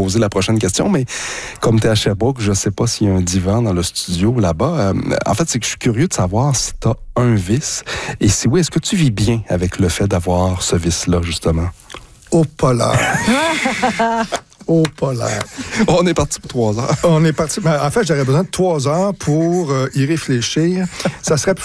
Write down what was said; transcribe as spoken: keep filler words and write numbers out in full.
poser la prochaine question, mais comme tu es à Sherbrooke, je sais pas s'il y a un divan dans le studio là-bas. Euh, en fait, c'est que je suis curieux de savoir si tu as un vice. Et si oui, est-ce que tu vis bien avec le fait d'avoir ce vice-là, justement? Au polaire. Au polaire. On est parti pour trois heures. On est parti. En fait, j'aurais besoin de trois heures pour euh, y réfléchir. Ça serait